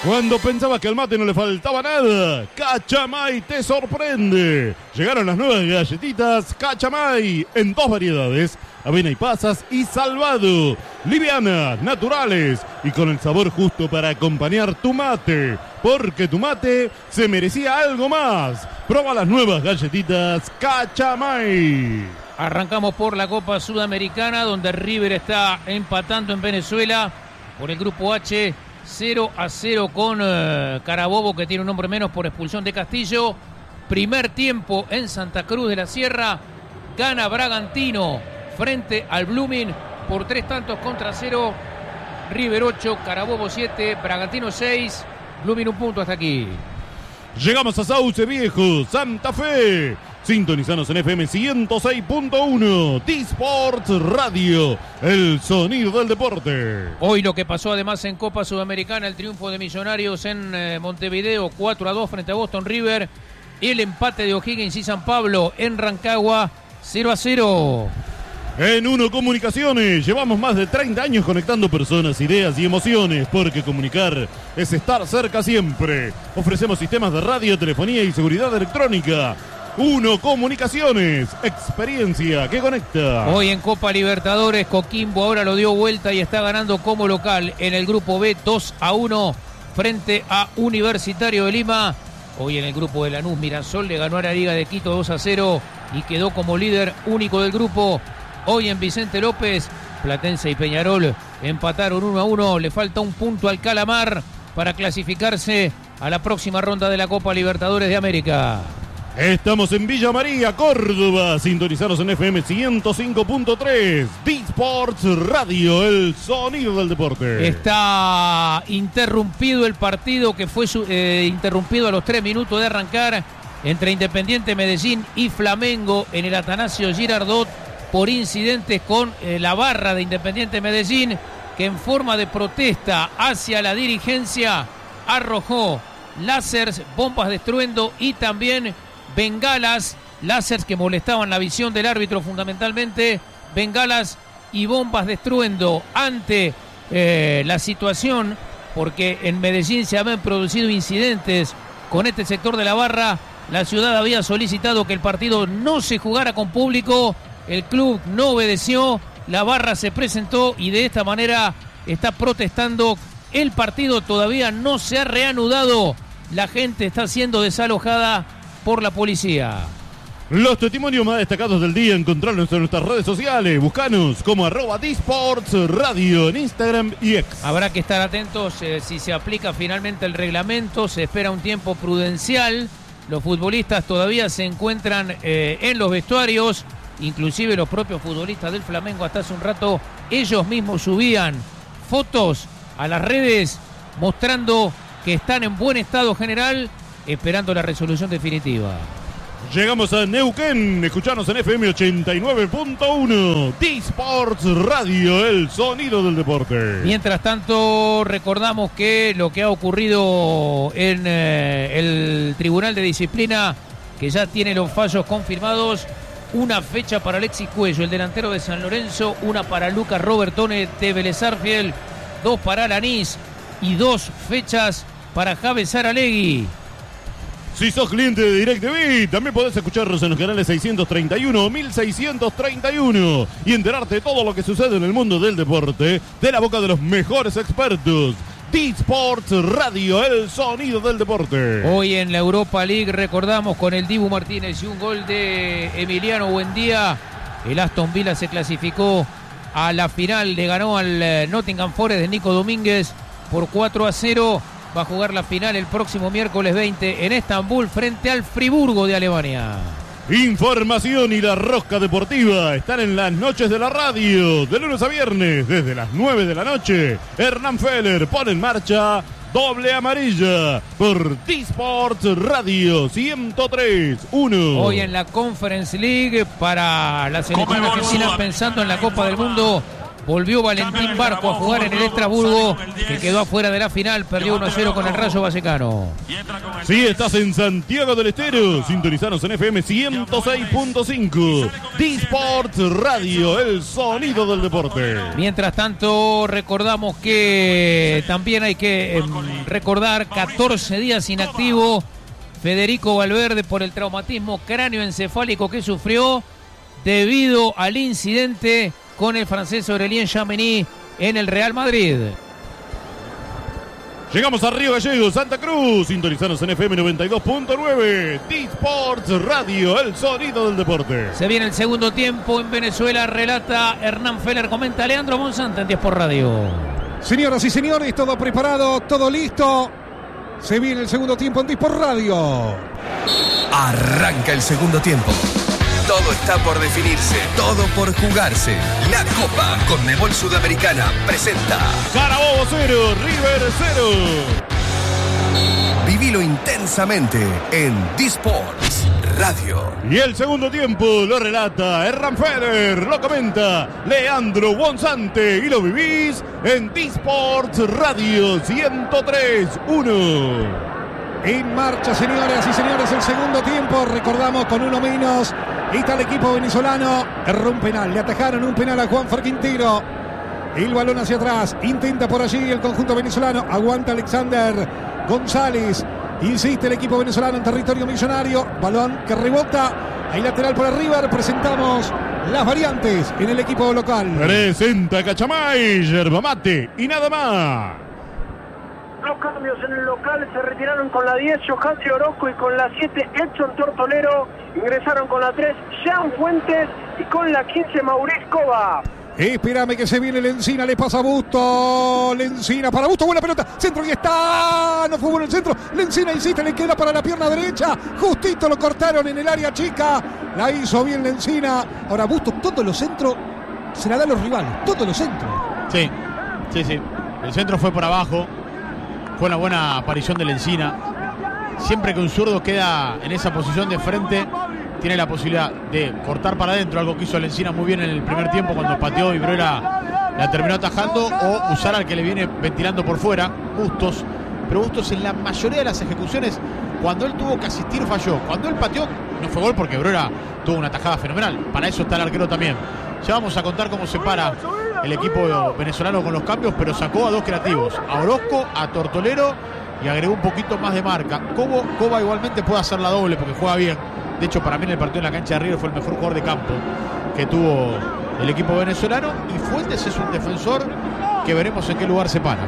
Cuando pensabas que al mate no le faltaba nada, Cachamay te sorprende. Llegaron las nuevas galletitas Cachamay en 2 variedades, avena y pasas y salvado. Livianas, naturales y con el sabor justo para acompañar tu mate. Porque tu mate se merecía algo más. Proba las nuevas galletitas Cachamay. Arrancamos por la Copa Sudamericana, donde River está empatando en Venezuela por el grupo H. 0-0 con Carabobo, que tiene un hombre menos por expulsión de Castillo. Primer tiempo en Santa Cruz de la Sierra. Gana Bragantino frente al Blooming por 3-0. River 8, Carabobo 7, Bragantino 6, Blooming 1 punto hasta aquí. Llegamos a Sauce Viejo, Santa Fe. Sintonizanos en FM 106.1, D-Sports Radio, el sonido del deporte. Hoy lo que pasó además en Copa Sudamericana, el triunfo de Millonarios en Montevideo, 4-2 frente a Boston River. El empate de O'Higgins y San Pablo en Rancagua, 0-0. En Uno Comunicaciones llevamos más de 30 años conectando personas, ideas y emociones, porque comunicar es estar cerca siempre. Ofrecemos sistemas de radio, telefonía y seguridad electrónica. Uno Comunicaciones, experiencia que conecta. Hoy en Copa Libertadores, Coquimbo ahora lo dio vuelta y está ganando como local en el grupo B 2-1 frente a Universitario de Lima. Hoy en el grupo de Lanús, Mirasol le ganó a la Liga de Quito 2-0 y quedó como líder único del grupo. Hoy en Vicente López, Platense y Peñarol empataron 1-1. Le falta un punto al Calamar para clasificarse a la próxima ronda de la Copa Libertadores de América. Estamos en Villa María, Córdoba. Sintonizaros en FM 105.3. D-Sports Radio, el sonido del deporte. Está interrumpido el partido que fue interrumpido a los 3 minutos de arrancar entre Independiente Medellín y Flamengo en el Atanasio Girardot por incidentes con la barra de Independiente Medellín, que en forma de protesta hacia la dirigencia arrojó láseres, bombas de estruendo y también bengalas, láseres que molestaban la visión del árbitro fundamentalmente, bengalas y bombas de estruendo ante la situación, porque en Medellín se habían producido incidentes con este sector de la barra. La ciudad había solicitado que el partido no se jugara con público, el club no obedeció, la barra se presentó y de esta manera está protestando. El partido todavía no se ha reanudado, la gente está siendo desalojada por la policía. Los testimonios más destacados del día encontrarlos en nuestras redes sociales. Búscanos como @D-Sports Radio en Instagram y X. Habrá que estar atentos si se aplica finalmente el reglamento. Se espera un tiempo prudencial. Los futbolistas todavía se encuentran en los vestuarios. Inclusive los propios futbolistas del Flamengo hasta hace un rato ellos mismos subían fotos a las redes mostrando que están en buen estado general, esperando la resolución definitiva. Llegamos a Neuquén, escuchanos en FM 89.1, D-Sports Radio, el sonido del deporte. Mientras tanto, recordamos que lo que ha ocurrido en el Tribunal de Disciplina, que ya tiene los fallos confirmados, una fecha para Alexis Cuello, el delantero de San Lorenzo, una para Lucas Robertone de Vélez Sarsfield, 2 para Lanís y 2 fechas para Javes Saralegui. Si sos cliente de DirecTV, también podés escucharnos en los canales 631 o 1631 y enterarte de todo lo que sucede en el mundo del deporte de la boca de los mejores expertos. D-Sports Radio, el sonido del deporte. Hoy en la Europa League recordamos con el Dibu Martínez y un gol de Emiliano Buendía, el Aston Villa se clasificó a la final, le ganó al Nottingham Forest de Nico Domínguez por 4-0. Va a jugar la final el próximo miércoles 20 en Estambul frente al Friburgo de Alemania. Información y la rosca deportiva están en las noches de la radio, de lunes a viernes, desde las 9 de la noche. Hernán Feller pone en marcha Doble Amarilla por D-Sports Radio 103.1. Hoy en la Conference League para la selección argentina, pensando en la Copa del Mundo, Volvió Valentín Barco a jugar en el Estrasburgo, que quedó afuera de la final, perdió 1-0 con el Rayo Vallecano. Sí, estás en Santiago del Estero, sintonizanos en FM 106.5, D-Sports Radio, el sonido del deporte. Mientras tanto, recordamos que también hay que recordar 14 días inactivo Federico Valverde por el traumatismo cráneoencefálico que sufrió debido al incidente con el francés Aurélien Tchouameni en el Real Madrid. Llegamos a Río Gallegos, Santa Cruz, sintonizanos en FM 92.9, D-Sports Radio, el sonido del deporte. Se viene el segundo tiempo en Venezuela, relata Hernán Feller, comenta Leandro Monzante en D-Sport Radio. Señoras y señores, todo preparado, todo listo. Se viene el segundo tiempo en D-Sport Radio. Arranca el segundo tiempo. Todo está por definirse, todo por jugarse. La Copa Conmebol Sudamericana presenta Carabobo 0, River 0. Vivilo intensamente en D-Sports Radio. Y el segundo tiempo lo relata Hernán Feller, lo comenta Leandro Bonzante y lo vivís en D-Sports Radio 103.1. En marcha, señoras y señores, el segundo tiempo. Recordamos, con uno menos está el equipo venezolano. Erró un penal, le atajaron un penal a Juanfer Quintero. El balón hacia atrás, intenta por allí el conjunto venezolano. Aguanta Alexander González. Insiste el equipo venezolano en territorio millonario. Balón que rebota. Hay lateral para River. Presentamos las variantes en el equipo local. Presenta Cachamay, yerba mate y nada más. Los cambios en el local: se retiraron con la 10 Johansi Orozco y con la 7 Edson Tortolero. Ingresaron con la 3 Jean Fuentes y con la 15 Maurice Cova. Espérame que se viene Lencina, le pasa a Busto. Lencina para Busto, buena pelota. Centro y está. No fue bueno el centro. Lencina insiste, le queda para la pierna derecha. Justito lo cortaron en el área chica. La hizo bien Lencina. Ahora Busto, todos los centros se la da a los rivales. Todos los centros. Sí. El centro fue por abajo. Fue una buena aparición de Lencina. Siempre que un zurdo queda en esa posición de frente, tiene la posibilidad de cortar para adentro, algo que hizo Lencina muy bien en el primer tiempo cuando pateó y Bruera la terminó atajando, o usar al que le viene ventilando por fuera, Bustos. Pero Bustos, en la mayoría de las ejecuciones, cuando él tuvo que asistir, falló. Cuando él pateó, no fue gol porque Bruera tuvo una tajada fenomenal. Para eso está el arquero también. Ya vamos a contar cómo se para el equipo venezolano con los cambios, pero sacó a dos creativos, a Orozco, a Tortolero, y agregó un poquito más de marca. Cova igualmente puede hacer la doble porque juega bien. De hecho, para mí en el partido en la cancha de River fue el mejor jugador de campo que tuvo el equipo venezolano. Y Fuentes es un defensor que veremos en qué lugar se para.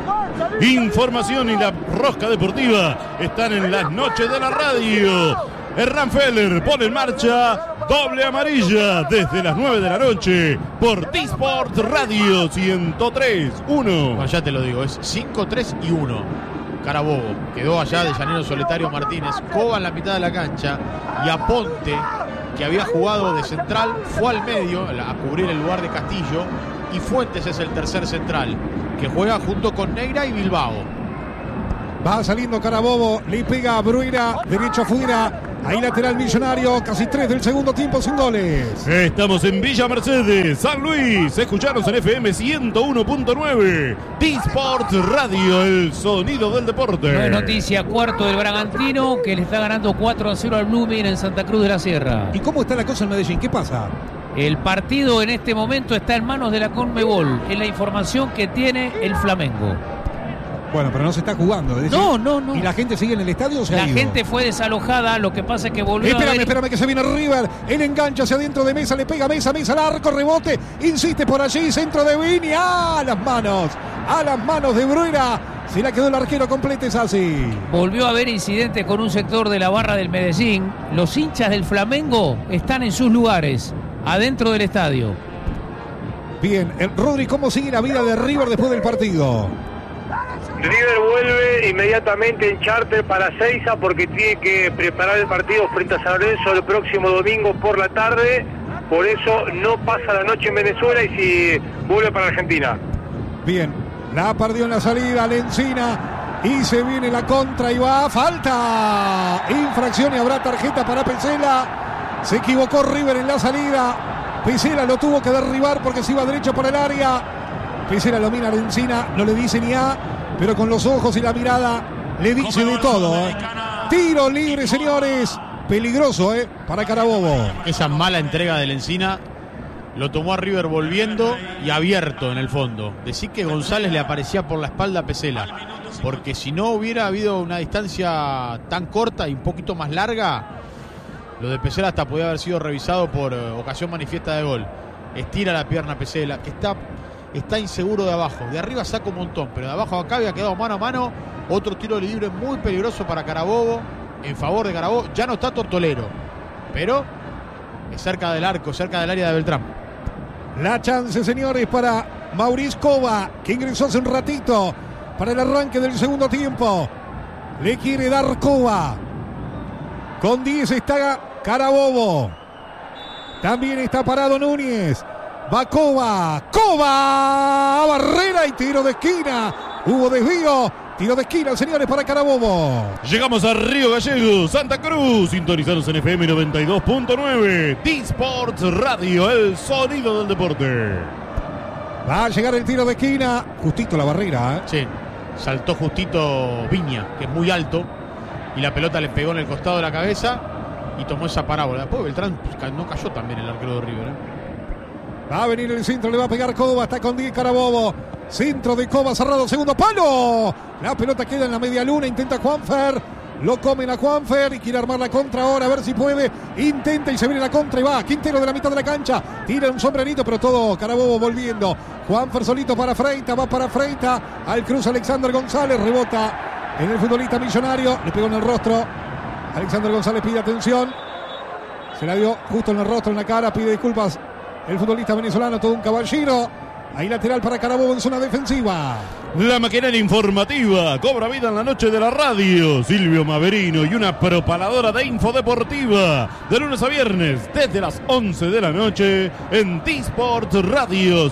Información y la rosca deportiva están en las noches de la radio. Hernán Feller pone en marcha doble amarilla desde las 9 de la noche por D-Sport Radio 103.1. Bueno, ya te lo digo, es 5-3 y 1. Carabobo quedó allá de Llanero Solitario Martínez. Cova en la mitad de la cancha y Aponte, que había jugado de central, fue al medio a cubrir el lugar de Castillo. Y Fuentes es el tercer central, que juega junto con Neira y Bilbao. Va saliendo Carabobo, le pega a Bruera, derecho afuera. Ahí lateral Millonario, casi 3 del segundo tiempo sin goles. Estamos en Villa Mercedes, San Luis. Escuchanos en FM 101.9. D-Sports Radio, el sonido del deporte. No es noticia, cuarto del Bragantino, que le está ganando 4-0 al Blooming en Santa Cruz de la Sierra. ¿Y cómo está la cosa en Medellín? ¿Qué pasa? El partido en este momento está en manos de la Conmebol. Es la información que tiene el Flamengo. Bueno, pero no se está jugando. Es decir, No. ¿Y la gente sigue en el estadio o se ha ido? La gente fue desalojada, lo que pasa es que volvió Espérame que se viene River. El engancha hacia adentro de Mesa, le pega Mesa al arco, rebote, insiste por allí, centro de Vini, a las manos de Bruera. Se la quedó el arquero completo, es así. Volvió a haber incidentes con un sector de la barra del Medellín. Los hinchas del Flamengo están en sus lugares, adentro del estadio. Bien, Rodri, ¿cómo sigue la vida de River después del partido? River vuelve inmediatamente en charter para Seiza porque tiene que preparar el partido frente a San Lorenzo el próximo domingo por la tarde. Por eso no pasa la noche en Venezuela y si vuelve para Argentina. Bien, la perdió en la salida Lencina y se viene la contra y va a falta. Infracción y habrá tarjeta para Pesela. Se equivocó River en la salida. Pesela lo tuvo que derribar porque se iba derecho por el área. Pesela lo mira a Lencina, no le dice ni A, pero con los ojos y la mirada le dice de todo. Tiro libre, señores. Peligroso, para Carabobo. Esa mala entrega de Lencina lo tomó a River volviendo y abierto en el fondo. Decir que González le aparecía por la espalda a Pesela, porque si no hubiera habido una distancia tan corta y un poquito más larga, lo de Pesela hasta podía haber sido revisado por ocasión manifiesta de gol. Estira la pierna Pesela, que está inseguro de abajo. De arriba saca un montón, pero de abajo acá había quedado mano a mano. Otro tiro libre muy peligroso para Carabobo, en favor de Carabobo. Ya no está Tortolero, pero es cerca del arco, cerca del área de Beltrán. La chance, señores, para Mauricio Cova, que ingresó hace un ratito para el arranque del segundo tiempo. Le quiere dar Cova. Con 10 está Carabobo. También está parado Núñez. Va Cova. ¡Cova! Barrera y tiro de esquina. Hubo desvío. Tiro de esquina, señores, para Carabobo. Llegamos a Río Gallegos, Santa Cruz. Sintonizados en FM 92.9. D-Sports Radio, el sonido del deporte. Va a llegar el tiro de esquina. Justito la barrera, Sí, saltó justito Viña, que es muy alto, y la pelota le pegó en el costado de la cabeza y tomó esa parábola. Después Beltrán no cayó también el arquero de River. Va a venir el centro, le va a pegar Cova, está con 10 Carabobo. Centro de Cova, cerrado, segundo palo. La pelota queda en la media luna, intenta Juanfer. Lo comen a Juanfer y quiere armar la contra ahora, a ver si puede. Intenta y se viene la contra y va. Quintero de la mitad de la cancha. Tira un sombrerito, pero todo Carabobo volviendo. Juanfer solito para Freita, va para Freita. Al cruz Alexander González, rebota en el futbolista Millonario. Le pegó en el rostro. Alexander González pide atención. Se la dio justo en el rostro, en la cara. Pide disculpas el futbolista venezolano, todo un caballero. Ahí lateral para Carabobo en zona defensiva. La maquinaria informativa cobra vida en la noche de la radio. Silvio Maverino y una propaladora de infodeportiva. De lunes a viernes, desde las 11 de la noche, en D-Sports Radio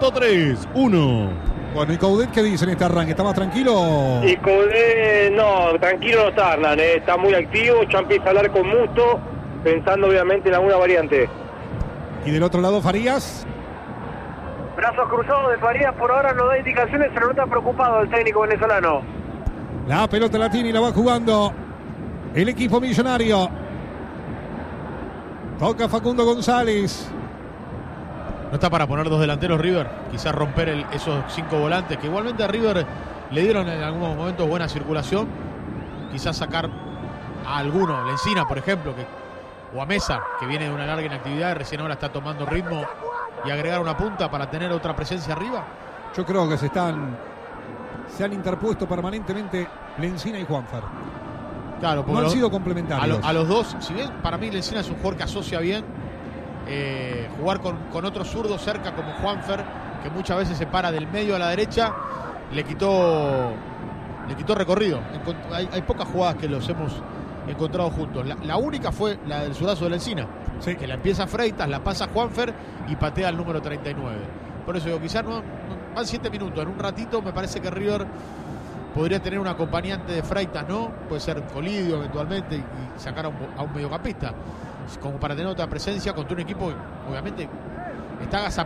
103.1. Bueno, ¿y Coudet qué dice en este arranque? ¿Está más tranquilo? Y Coudet, no, tranquilo no está Hernán, está muy activo, ya empieza a hablar con Musto, pensando obviamente en alguna variante. Y del otro lado, Farías. Brazos cruzados de Farías, por ahora no da indicaciones, pero no está preocupado el técnico venezolano. La pelota la tiene y la va jugando el equipo Millonario. Toca Facundo González. No está para poner dos delanteros River, quizás romper esos 5 volantes, que igualmente a River le dieron en algunos momentos buena circulación. Quizás sacar a alguno, Lencina por ejemplo, o a Mesa, que viene de una larga inactividad y recién ahora está tomando ritmo, y agregar una punta para tener otra presencia arriba. Yo creo que se han interpuesto permanentemente Lencina y Juanfer. Claro, porque no han sido complementarios. A los dos, si bien para mí Lencina es un jugador que asocia bien, jugar con otro zurdo cerca como Juanfer, que muchas veces se para del medio a la derecha, le quitó recorrido. Hay pocas jugadas que los hemos encontrado juntos. La única fue la del zurdazo de Lencina, sí, que la empieza Freitas, la pasa Juanfer y patea al número 39. Por eso digo, quizás no van 7 minutos. En un ratito me parece que River podría tener un acompañante de Freitas, ¿no? Puede ser Colidio eventualmente y sacar a un mediocampista, como para tener otra presencia contra un equipo que obviamente está